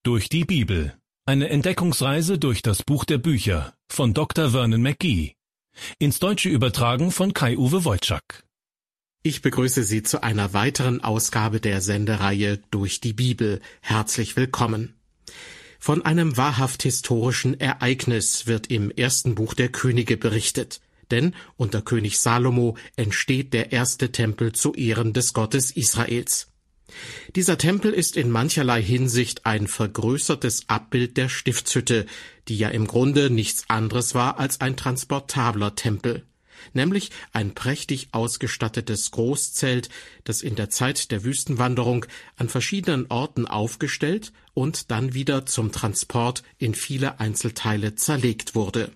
Durch die Bibel. Eine Entdeckungsreise durch das Buch der Bücher von Dr. Vernon McGee. Ins Deutsche übertragen von Kai-Uwe Wojczak. Ich begrüße Sie zu einer weiteren Ausgabe der Sendereihe Durch die Bibel. Herzlich willkommen. Von einem wahrhaft historischen Ereignis wird im ersten Buch der Könige berichtet. Denn unter König Salomo entsteht der erste Tempel zu Ehren des Gottes Israels. Dieser Tempel ist in mancherlei Hinsicht ein vergrößertes Abbild der Stiftshütte, die ja im Grunde nichts anderes war als ein transportabler Tempel, nämlich ein prächtig ausgestattetes Großzelt, das in der Zeit der Wüstenwanderung an verschiedenen Orten aufgestellt und dann wieder zum Transport in viele Einzelteile zerlegt wurde.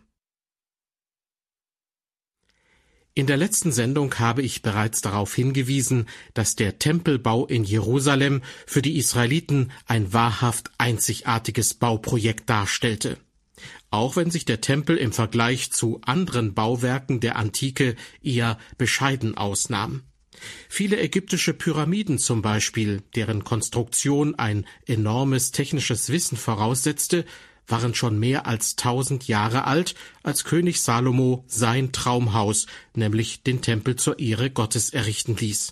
In der letzten Sendung habe ich bereits darauf hingewiesen, dass der Tempelbau in Jerusalem für die Israeliten ein wahrhaft einzigartiges Bauprojekt darstellte. Auch wenn sich der Tempel im Vergleich zu anderen Bauwerken der Antike eher bescheiden ausnahm. Viele ägyptische Pyramiden zum Beispiel, deren Konstruktion ein enormes technisches Wissen voraussetzte, waren schon mehr als 1000 Jahre alt, als König Salomo sein Traumhaus, nämlich den Tempel zur Ehre Gottes, errichten ließ.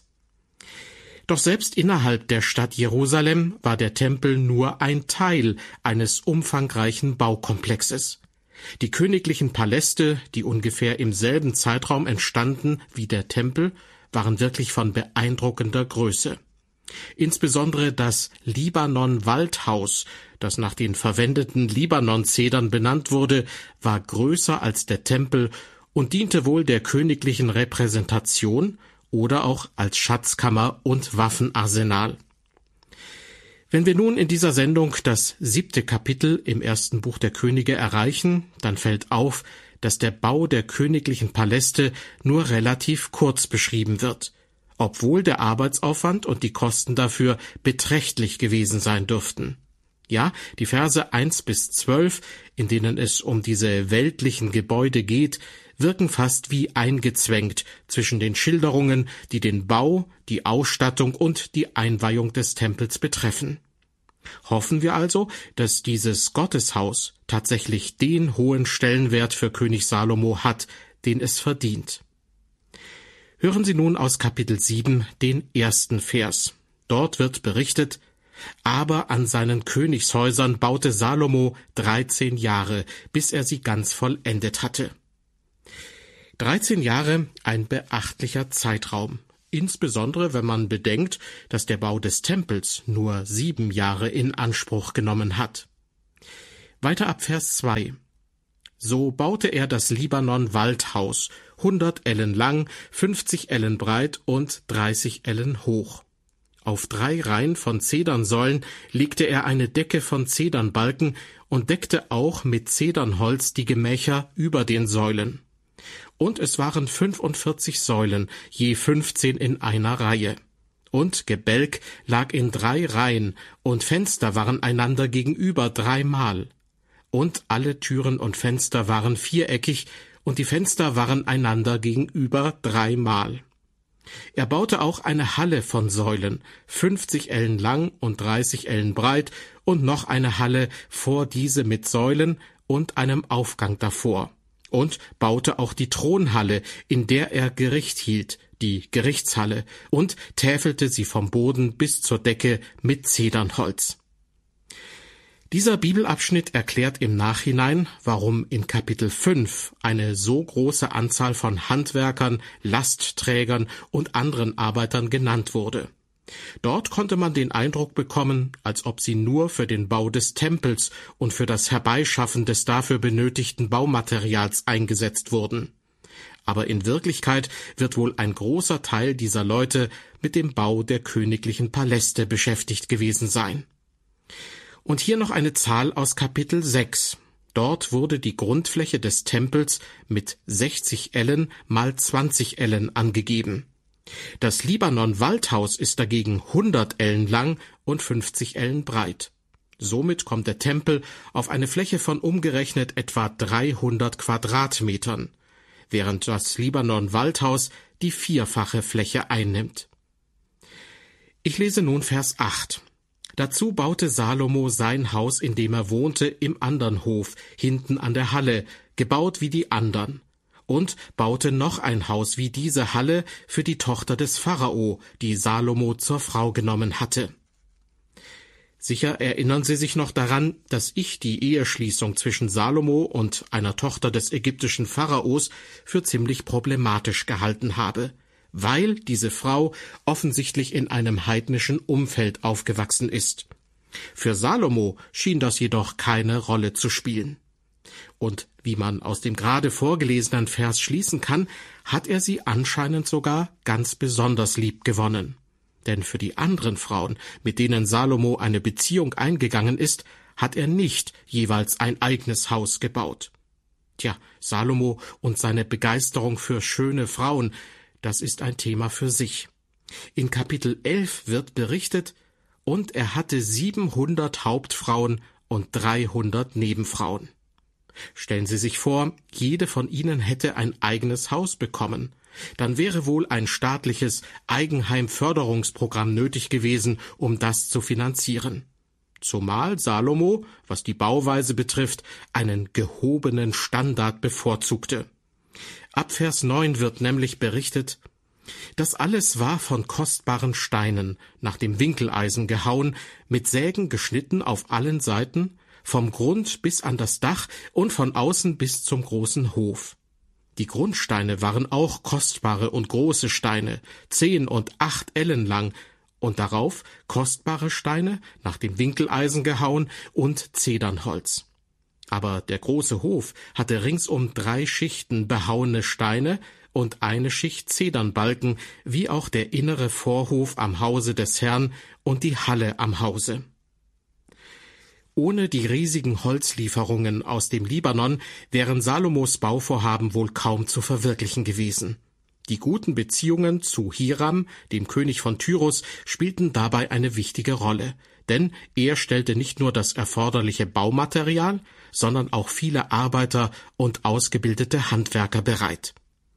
Doch selbst innerhalb der Stadt Jerusalem war der Tempel nur ein Teil eines umfangreichen Baukomplexes. Die königlichen Paläste, die ungefähr im selben Zeitraum entstanden wie der Tempel, waren wirklich von beeindruckender Größe. Insbesondere das Libanon-Waldhaus, das nach den verwendeten Libanon-Zedern benannt wurde, war größer als der Tempel und diente wohl der königlichen Repräsentation oder auch als Schatzkammer und Waffenarsenal. Wenn wir nun in dieser Sendung das 7. Kapitel im ersten Buch der Könige erreichen, dann fällt auf, dass der Bau der königlichen Paläste nur relativ kurz beschrieben wird, obwohl der Arbeitsaufwand und die Kosten dafür beträchtlich gewesen sein dürften. Ja, die Verse 1 bis 12, in denen es um diese weltlichen Gebäude geht, wirken fast wie eingezwängt zwischen den Schilderungen, die den Bau, die Ausstattung und die Einweihung des Tempels betreffen. Hoffen wir also, dass dieses Gotteshaus tatsächlich den hohen Stellenwert für König Salomo hat, den es verdient. Hören Sie nun aus Kapitel 7 den ersten Vers. Dort wird berichtet: Aber an seinen Königshäusern baute Salomo 13 Jahre, bis er sie ganz vollendet hatte. 13 Jahre, ein beachtlicher Zeitraum, insbesondere wenn man bedenkt, dass der Bau des Tempels nur 7 Jahre in Anspruch genommen hat. Weiter ab Vers 2. So baute er das Libanon-Waldhaus, 100 Ellen lang, 50 Ellen breit und 30 Ellen hoch. Auf 3 Reihen von Zedernsäulen legte er eine Decke von Zedernbalken und deckte auch mit Zedernholz die Gemächer über den Säulen. Und es waren 45 Säulen, je 15 in einer Reihe. Und Gebälk lag in 3 Reihen, und Fenster waren einander gegenüber 3-mal. Und alle Türen und Fenster waren viereckig, und die Fenster waren einander gegenüber 3-mal. Er baute auch eine Halle von Säulen, 50 Ellen lang und 30 Ellen breit, und noch eine Halle vor diese mit Säulen und einem Aufgang davor. Und baute auch die Thronhalle, in der er Gericht hielt, die Gerichtshalle, und täfelte sie vom Boden bis zur Decke mit Zedernholz. Dieser Bibelabschnitt erklärt im Nachhinein, warum in Kapitel 5 eine so große Anzahl von Handwerkern, Lastträgern und anderen Arbeitern genannt wurde. Dort konnte man den Eindruck bekommen, als ob sie nur für den Bau des Tempels und für das Herbeischaffen des dafür benötigten Baumaterials eingesetzt wurden. Aber in Wirklichkeit wird wohl ein großer Teil dieser Leute mit dem Bau der königlichen Paläste beschäftigt gewesen sein. Und hier noch eine Zahl aus Kapitel 6. Dort wurde die Grundfläche des Tempels mit 60 Ellen mal 20 Ellen angegeben. Das Libanon-Waldhaus ist dagegen 100 Ellen lang und 50 Ellen breit. Somit kommt der Tempel auf eine Fläche von umgerechnet etwa 300 Quadratmetern, während das Libanon-Waldhaus die 4-fache Fläche einnimmt. Ich lese nun Vers 8. Dazu baute Salomo sein Haus, in dem er wohnte, im anderen Hof, hinten an der Halle, gebaut wie die andern, und baute noch ein Haus wie diese Halle für die Tochter des Pharao, die Salomo zur Frau genommen hatte. Sicher erinnern Sie sich noch daran, dass ich die Eheschließung zwischen Salomo und einer Tochter des ägyptischen Pharaos für ziemlich problematisch gehalten habe, weil diese Frau offensichtlich in einem heidnischen Umfeld aufgewachsen ist. Für Salomo schien das jedoch keine Rolle zu spielen. Und wie man aus dem gerade vorgelesenen Vers schließen kann, hat er sie anscheinend sogar ganz besonders lieb gewonnen. Denn für die anderen Frauen, mit denen Salomo eine Beziehung eingegangen ist, hat er nicht jeweils ein eigenes Haus gebaut. Tja, Salomo und seine Begeisterung für schöne Frauen, das ist ein Thema für sich. In Kapitel 11 wird berichtet, und er hatte 700 Hauptfrauen und 300 Nebenfrauen. Stellen Sie sich vor, jede von ihnen hätte ein eigenes Haus bekommen. Dann wäre wohl ein staatliches Eigenheimförderungsprogramm nötig gewesen, um das zu finanzieren. Zumal Salomo, was die Bauweise betrifft, einen gehobenen Standard bevorzugte. Ab Vers 9 wird nämlich berichtet: Das alles war von kostbaren Steinen, nach dem Winkeleisen gehauen, mit Sägen geschnitten auf allen Seiten, vom Grund bis an das Dach und von außen bis zum großen Hof. Die Grundsteine waren auch kostbare und große Steine, 10 und 8 Ellen lang, und darauf kostbare Steine, nach dem Winkeleisen gehauen, und Zedernholz. Aber der große Hof hatte ringsum 3 Schichten behauene Steine und eine Schicht Zedernbalken, wie auch der innere Vorhof am Hause des Herrn und die Halle am Hause. Ohne die riesigen Holzlieferungen aus dem Libanon wären Salomos Bauvorhaben wohl kaum zu verwirklichen gewesen. Die guten Beziehungen zu Hiram, dem König von Tyrus, spielten dabei eine wichtige Rolle, denn er stellte nicht nur das erforderliche Baumaterial, sondern auch viele Arbeiter und ausgebildete Handwerker bereit.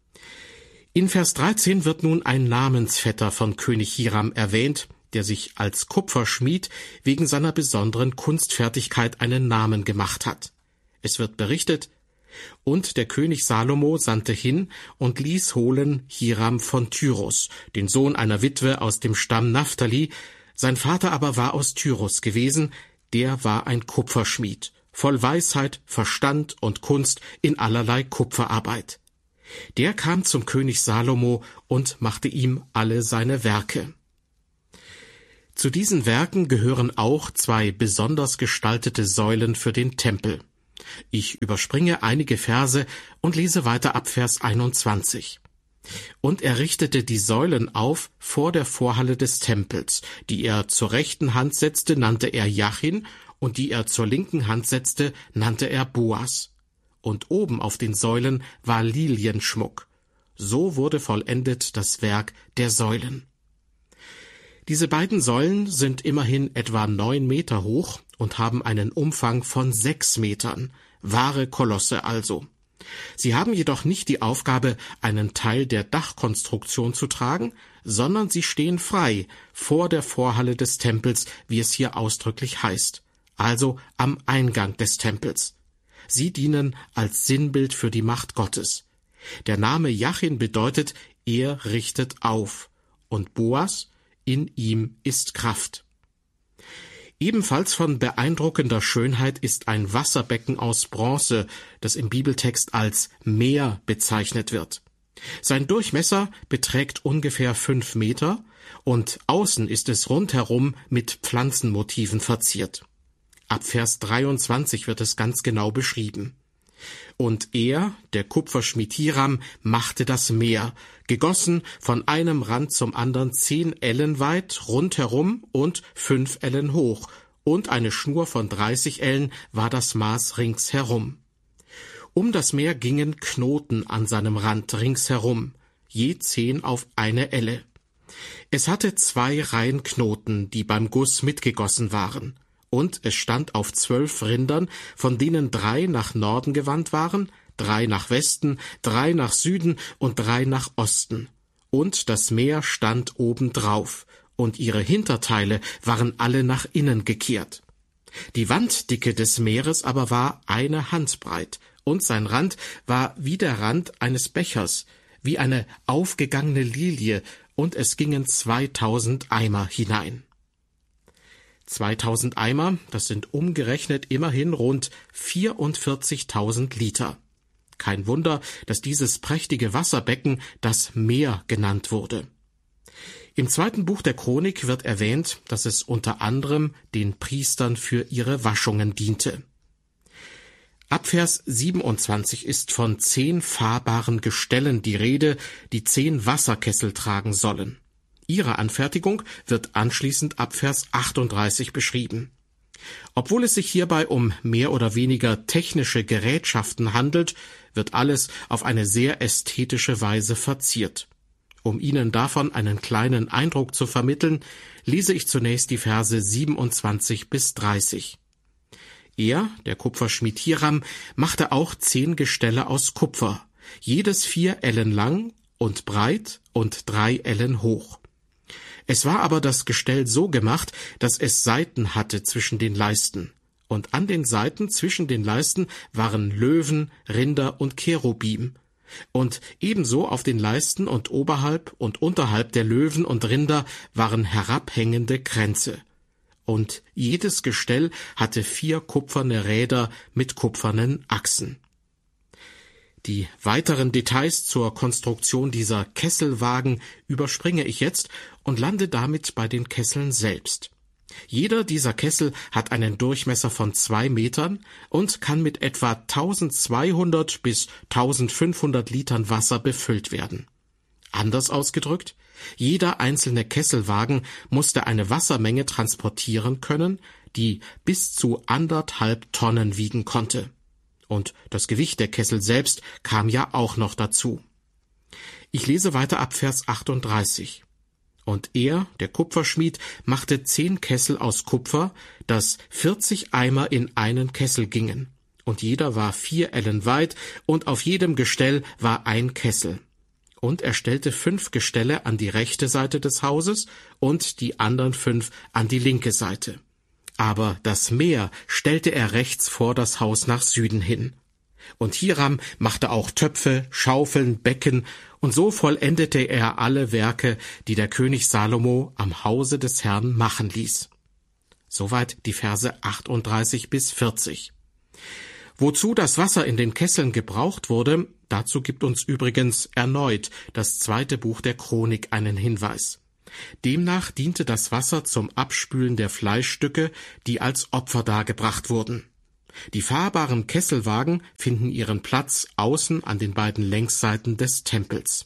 In Vers 13 wird nun ein Namensvetter von König Hiram erwähnt, der sich als Kupferschmied wegen seiner besonderen Kunstfertigkeit einen Namen gemacht hat. Es wird berichtet: Und der König Salomo sandte hin und ließ holen Hiram von Tyrus, den Sohn einer Witwe aus dem Stamm Naphtali. Sein Vater aber war aus Tyrus gewesen, der war ein Kupferschmied, voll Weisheit, Verstand und Kunst in allerlei Kupferarbeit. Der kam zum König Salomo und machte ihm alle seine Werke. Zu diesen Werken gehören auch 2 besonders gestaltete Säulen für den Tempel. Ich überspringe einige Verse und lese weiter ab Vers 21. Und er richtete die Säulen auf vor der Vorhalle des Tempels. Die er zur rechten Hand setzte, nannte er Jachin, und die er zur linken Hand setzte, nannte er Boas. Und oben auf den Säulen war Lilienschmuck. So wurde vollendet das Werk der Säulen. Diese beiden Säulen sind immerhin etwa 9 Meter hoch und haben einen Umfang von 6 Metern, wahre Kolosse also. Sie haben jedoch nicht die Aufgabe, einen Teil der Dachkonstruktion zu tragen, sondern sie stehen frei vor der Vorhalle des Tempels, wie es hier ausdrücklich heißt, also am Eingang des Tempels. Sie dienen als Sinnbild für die Macht Gottes. Der Name Jachin bedeutet, er richtet auf, und Boas, in ihm ist Kraft. Ebenfalls von beeindruckender Schönheit ist ein Wasserbecken aus Bronze, das im Bibeltext als Meer bezeichnet wird. Sein Durchmesser beträgt ungefähr 5 Meter und außen ist es rundherum mit Pflanzenmotiven verziert. Ab Vers 23 wird es ganz genau beschrieben. Und er, der Kupferschmied Hiram, machte das Meer, gegossen von einem Rand zum anderen 10 Ellen weit rundherum und 5 Ellen hoch, und eine Schnur von 30 Ellen war das Maß ringsherum. Um das Meer gingen Knoten an seinem Rand ringsherum, je 10 auf eine Elle. Es hatte 2 Reihen Knoten, die beim Guss mitgegossen waren. Und es stand auf 12 Rindern, von denen 3 nach Norden gewandt waren, 3 nach Westen, 3 nach Süden und 3 nach Osten. Und das Meer stand obendrauf, und ihre Hinterteile waren alle nach innen gekehrt. Die Wanddicke des Meeres aber war eine Hand breit, und sein Rand war wie der Rand eines Bechers, wie eine aufgegangene Lilie, und es gingen 2000 Eimer hinein. 2000 Eimer, das sind umgerechnet immerhin rund 44.000 Liter. Kein Wunder, dass dieses prächtige Wasserbecken das Meer genannt wurde. Im 2. Buch der Chronik wird erwähnt, dass es unter anderem den Priestern für ihre Waschungen diente. Ab Vers 27 ist von 10 fahrbaren Gestellen die Rede, die 10 Wasserkessel tragen sollen. Ihre Anfertigung wird anschließend ab Vers 38 beschrieben. Obwohl es sich hierbei um mehr oder weniger technische Gerätschaften handelt, wird alles auf eine sehr ästhetische Weise verziert. Um Ihnen davon einen kleinen Eindruck zu vermitteln, lese ich zunächst die Verse 27 bis 30. Er, der Kupferschmied Hiram, machte auch 10 Gestelle aus Kupfer, jedes 4 Ellen lang und breit und 3 Ellen hoch. Es war aber das Gestell so gemacht, dass es Seiten hatte zwischen den Leisten. Und an den Seiten zwischen den Leisten waren Löwen, Rinder und Cherubim. Und ebenso auf den Leisten und oberhalb und unterhalb der Löwen und Rinder waren herabhängende Kränze. Und jedes Gestell hatte 4 kupferne Räder mit kupfernen Achsen. Die weiteren Details zur Konstruktion dieser Kesselwagen überspringe ich jetzt und lande damit bei den Kesseln selbst. Jeder dieser Kessel hat einen Durchmesser von 2 Metern und kann mit etwa 1200 bis 1500 Litern Wasser befüllt werden. Anders ausgedrückt, jeder einzelne Kesselwagen musste eine Wassermenge transportieren können, die bis zu 1,5 Tonnen wiegen konnte. Und das Gewicht der Kessel selbst kam ja auch noch dazu. Ich lese weiter ab Vers 38. Und er, der Kupferschmied, machte 10 Kessel aus Kupfer, dass 40 Eimer in einen Kessel gingen. Und jeder war 4 Ellen weit, und auf jedem Gestell war ein Kessel. Und er stellte 5 Gestelle an die rechte Seite des Hauses und die anderen 5 an die linke Seite. Aber das Meer stellte er rechts vor das Haus nach Süden hin. Und Hiram machte auch Töpfe, Schaufeln, Becken, und so vollendete er alle Werke, die der König Salomo am Hause des Herrn machen ließ. Soweit die Verse 38 bis 40. Wozu das Wasser in den Kesseln gebraucht wurde, dazu gibt uns übrigens erneut das 2. Buch der Chronik einen Hinweis. Demnach diente das Wasser zum Abspülen der Fleischstücke, die als Opfer dargebracht wurden. Die fahrbaren Kesselwagen finden ihren Platz außen an den beiden Längsseiten des Tempels.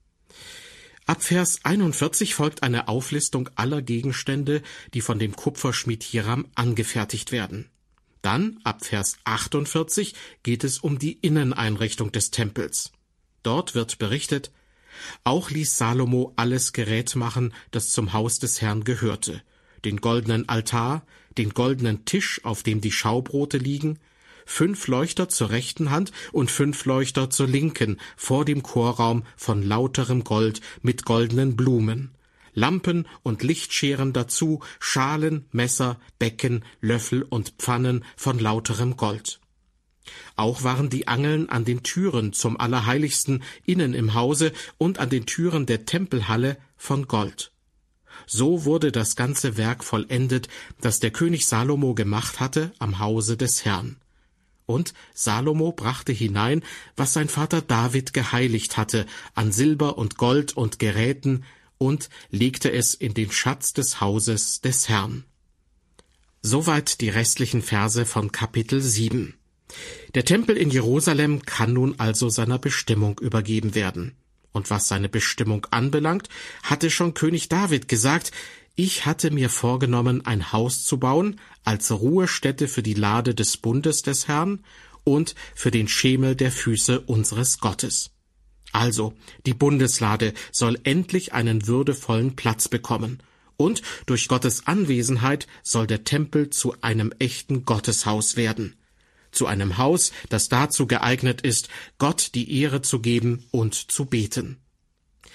Ab Vers 41 folgt eine Auflistung aller Gegenstände, die von dem Kupferschmied Hiram angefertigt werden. Dann, ab Vers 48, geht es um die Inneneinrichtung des Tempels. Dort wird berichtet: Auch ließ Salomo alles Gerät machen, das zum Haus des Herrn gehörte: den goldenen Altar, den goldenen Tisch, auf dem die Schaubrote liegen, 5 Leuchter zur rechten Hand und 5 Leuchter zur linken vor dem Chorraum von lauterem Gold mit goldenen Blumen, Lampen und Lichtscheren dazu, Schalen, Messer, Becken, Löffel und Pfannen von lauterem Gold. Auch waren die Angeln an den Türen zum Allerheiligsten innen im Hause und an den Türen der Tempelhalle von Gold. So wurde das ganze Werk vollendet, das der König Salomo gemacht hatte am Hause des Herrn. Und Salomo brachte hinein, was sein Vater David geheiligt hatte, an Silber und Gold und Geräten, und legte es in den Schatz des Hauses des Herrn. Soweit die restlichen Verse von Kapitel 7. Der Tempel in Jerusalem kann nun also seiner Bestimmung übergeben werden. Und was seine Bestimmung anbelangt, hatte schon König David gesagt: Ich hatte mir vorgenommen, ein Haus zu bauen, als Ruhestätte für die Lade des Bundes des Herrn und für den Schemel der Füße unseres Gottes. Also, die Bundeslade soll endlich einen würdevollen Platz bekommen, und durch Gottes Anwesenheit soll der Tempel zu einem echten Gotteshaus werden. Zu einem Haus, das dazu geeignet ist, Gott die Ehre zu geben und zu beten.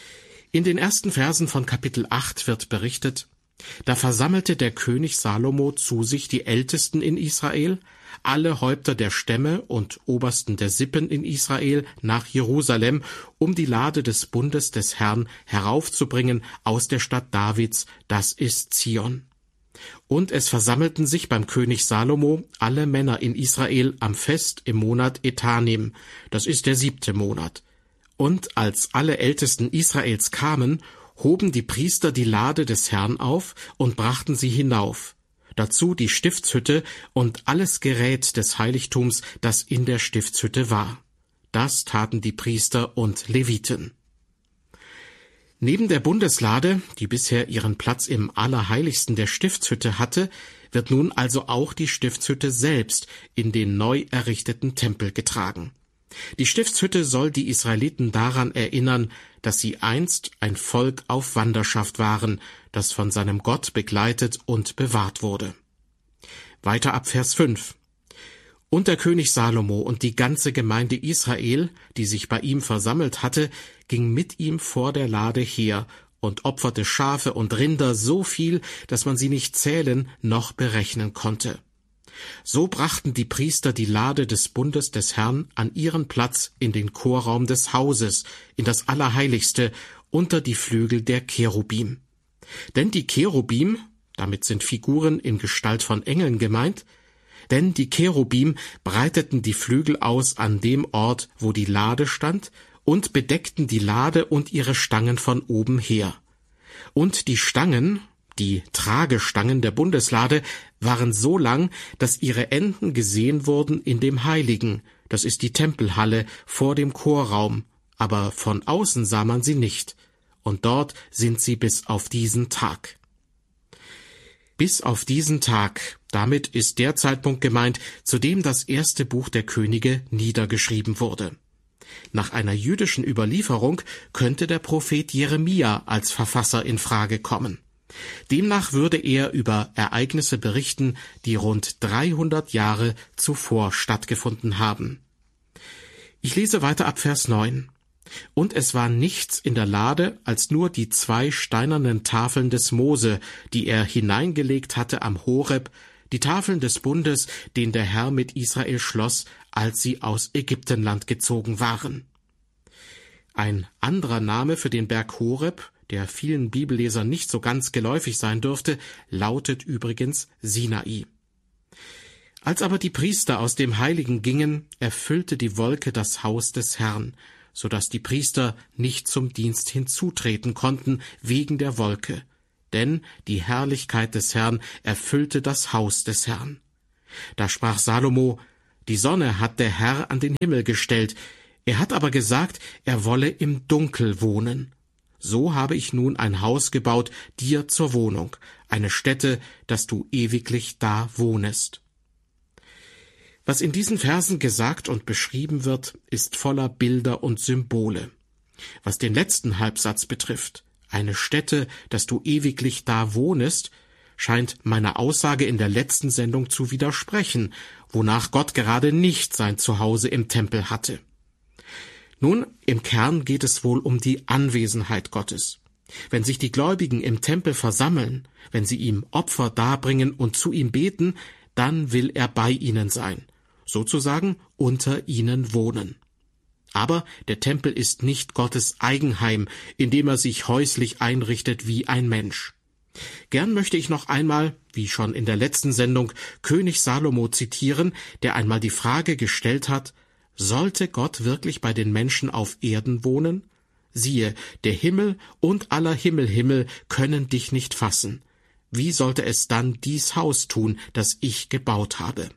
In den ersten Versen von Kapitel 8 wird berichtet: Da versammelte der König Salomo zu sich die Ältesten in Israel, alle Häupter der Stämme und Obersten der Sippen in Israel nach Jerusalem, um die Lade des Bundes des Herrn heraufzubringen aus der Stadt Davids, das ist Zion. Und es versammelten sich beim König Salomo alle Männer in Israel am Fest im Monat Etanim, das ist der 7. Monat. Und als alle Ältesten Israels kamen, hoben die Priester die Lade des Herrn auf und brachten sie hinauf, dazu die Stiftshütte und alles Gerät des Heiligtums, das in der Stiftshütte war. Das taten die Priester und Leviten. Neben der Bundeslade, die bisher ihren Platz im Allerheiligsten der Stiftshütte hatte, wird nun also auch die Stiftshütte selbst in den neu errichteten Tempel getragen. Die Stiftshütte soll die Israeliten daran erinnern, dass sie einst ein Volk auf Wanderschaft waren, das von seinem Gott begleitet und bewahrt wurde. Weiter ab Vers 5. Und der König Salomo und die ganze Gemeinde Israel, die sich bei ihm versammelt hatte, ging mit ihm vor der Lade her und opferte Schafe und Rinder so viel, dass man sie nicht zählen noch berechnen konnte. So brachten die Priester die Lade des Bundes des Herrn an ihren Platz in den Chorraum des Hauses, in das Allerheiligste, unter die Flügel der Cherubim. Denn die Cherubim, damit sind Figuren in Gestalt von Engeln gemeint, denn die Cherubim breiteten die Flügel aus an dem Ort, wo die Lade stand, und bedeckten die Lade und ihre Stangen von oben her. Und die Stangen, die Tragestangen der Bundeslade, waren so lang, dass ihre Enden gesehen wurden in dem Heiligen, das ist die Tempelhalle, vor dem Chorraum, aber von außen sah man sie nicht, und dort sind sie bis auf diesen Tag. Bis auf diesen Tag, damit ist der Zeitpunkt gemeint, zu dem das erste Buch der Könige niedergeschrieben wurde. Nach einer jüdischen Überlieferung könnte der Prophet Jeremia als Verfasser in Frage kommen. Demnach würde er über Ereignisse berichten, die rund 300 Jahre zuvor stattgefunden haben. Ich lese weiter ab Vers 9. Und es war nichts in der Lade als nur die 2 steinernen Tafeln des Mose, die er hineingelegt hatte am Horeb, die Tafeln des Bundes, den der Herr mit Israel schloss, als sie aus Ägyptenland gezogen waren. Ein anderer Name für den Berg Horeb, der vielen Bibellesern nicht so ganz geläufig sein dürfte, lautet übrigens Sinai. Als aber die Priester aus dem Heiligen gingen, erfüllte die Wolke das Haus des Herrn, so dass die Priester nicht zum Dienst hinzutreten konnten wegen der Wolke, denn die Herrlichkeit des Herrn erfüllte das Haus des Herrn. Da sprach Salomo: Die Sonne hat der Herr an den Himmel gestellt, er hat aber gesagt, er wolle im Dunkel wohnen. So habe ich nun ein Haus gebaut, dir zur Wohnung, eine Stätte, dass du ewiglich da wohnest. Was in diesen Versen gesagt und beschrieben wird, ist voller Bilder und Symbole. Was den letzten Halbsatz betrifft, eine Stätte, dass du ewiglich da wohnest, scheint meiner Aussage in der letzten Sendung zu widersprechen, wonach Gott gerade nicht sein Zuhause im Tempel hatte. Nun, im Kern geht es wohl um die Anwesenheit Gottes. Wenn sich die Gläubigen im Tempel versammeln, wenn sie ihm Opfer darbringen und zu ihm beten, dann will er bei ihnen sein, sozusagen unter ihnen wohnen. Aber der Tempel ist nicht Gottes Eigenheim, in dem er sich häuslich einrichtet wie ein Mensch. Gern möchte ich noch einmal, wie schon in der letzten Sendung, König Salomo zitieren, der einmal die Frage gestellt hat: Sollte Gott wirklich bei den Menschen auf Erden wohnen? Siehe, der Himmel und aller Himmel können dich nicht fassen. Wie sollte es dann dies Haus tun, das ich gebaut habe?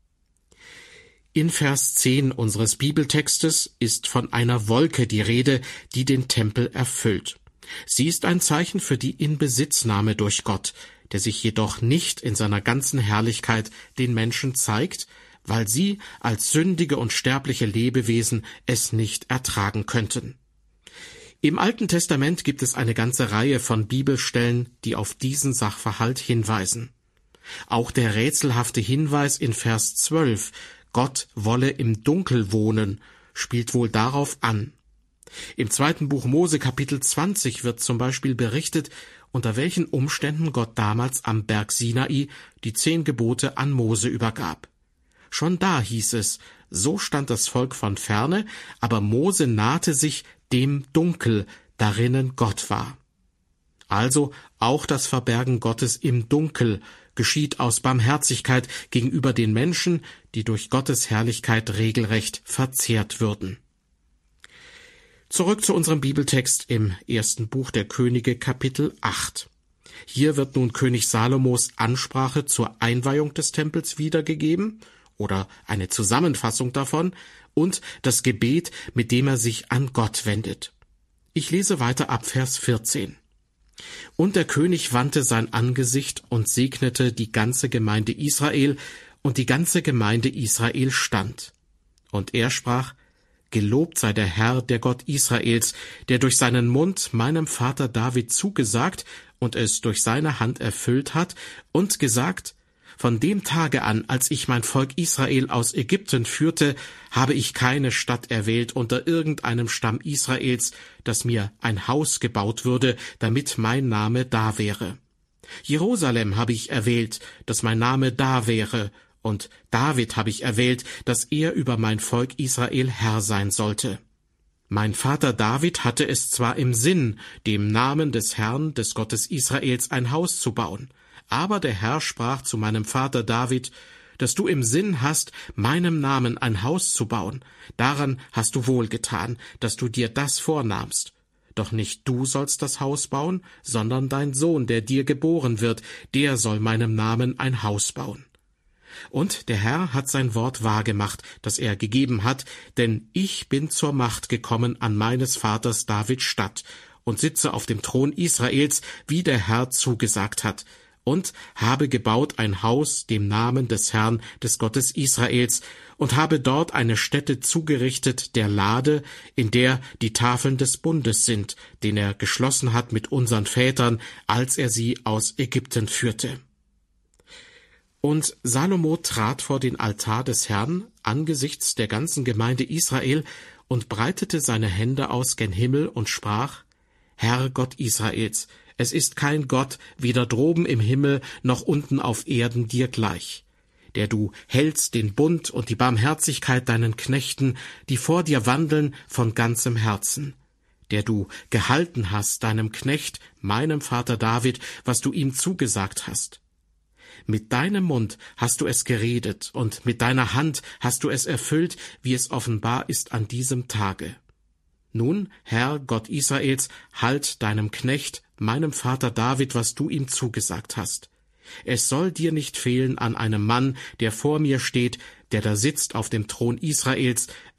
In Vers 10 unseres Bibeltextes ist von einer Wolke die Rede, die den Tempel erfüllt. Sie ist ein Zeichen für die Inbesitznahme durch Gott, der sich jedoch nicht in seiner ganzen Herrlichkeit den Menschen zeigt, weil sie als sündige und sterbliche Lebewesen es nicht ertragen könnten. Im Alten Testament gibt es eine ganze Reihe von Bibelstellen, die auf diesen Sachverhalt hinweisen. Auch der rätselhafte Hinweis in Vers 12, Gott wolle im Dunkel wohnen, spielt wohl darauf an. Im 2. Buch Mose Kapitel 20 wird zum Beispiel berichtet, unter welchen Umständen Gott damals am Berg Sinai die 10 Gebote an Mose übergab. Schon da hieß es, so stand das Volk von ferne, aber Mose nahte sich dem Dunkel, darinnen Gott war. Also auch das Verbergen Gottes im Dunkel geschieht aus Barmherzigkeit gegenüber den Menschen, die durch Gottes Herrlichkeit regelrecht verzehrt würden. Zurück zu unserem Bibeltext im 1. Buch der Könige, Kapitel 8. Hier wird nun König Salomos Ansprache zur Einweihung des Tempels wiedergegeben, oder eine Zusammenfassung davon, und das Gebet, mit dem er sich an Gott wendet. Ich lese weiter ab Vers 14. Und der König wandte sein Angesicht und segnete die ganze Gemeinde Israel, und die ganze Gemeinde Israel stand. Und er sprach: Gelobt sei der Herr, der Gott Israels, der durch seinen Mund meinem Vater David zugesagt und es durch seine Hand erfüllt hat und gesagt: Von dem Tage an, als ich mein Volk Israel aus Ägypten führte, habe ich keine Stadt erwählt unter irgendeinem Stamm Israels, dass mir ein Haus gebaut würde, damit mein Name da wäre. Jerusalem habe ich erwählt, dass mein Name da wäre, und David habe ich erwählt, dass er über mein Volk Israel Herr sein sollte. Mein Vater David hatte es zwar im Sinn, dem Namen des Herrn, des Gottes Israels, ein Haus zu bauen, aber der Herr sprach zu meinem Vater David: Dass du im Sinn hast, meinem Namen ein Haus zu bauen, daran hast du wohlgetan, dass du dir das vornahmst. Doch nicht du sollst das Haus bauen, sondern dein Sohn, der dir geboren wird, der soll meinem Namen ein Haus bauen. Und der Herr hat sein Wort wahrgemacht, das er gegeben hat, denn ich bin zur Macht gekommen an meines Vaters David Statt und sitze auf dem Thron Israels, wie der Herr zugesagt hat, und habe gebaut ein Haus dem Namen des Herrn, des Gottes Israels, und habe dort eine Stätte zugerichtet, der Lade, in der die Tafeln des Bundes sind, den er geschlossen hat mit unseren Vätern, als er sie aus Ägypten führte. Und Salomo trat vor den Altar des Herrn angesichts der ganzen Gemeinde Israel und breitete seine Hände aus gen Himmel und sprach: Herr Gott Israels, es ist kein Gott, weder droben im Himmel noch unten auf Erden dir gleich, der du hältst den Bund und die Barmherzigkeit deinen Knechten, die vor dir wandeln von ganzem Herzen, der du gehalten hast deinem Knecht, meinem Vater David, was du ihm zugesagt hast. Mit deinem Mund hast du es geredet, und mit deiner Hand hast du es erfüllt, wie es offenbar ist an diesem Tage. Nun, Herr Gott Israels, halt deinem Knecht, meinem Vater David, was du ihm zugesagt hast. Es soll dir nicht fehlen an einem Mann, der vor mir steht, der da sitzt auf dem Thron Israels,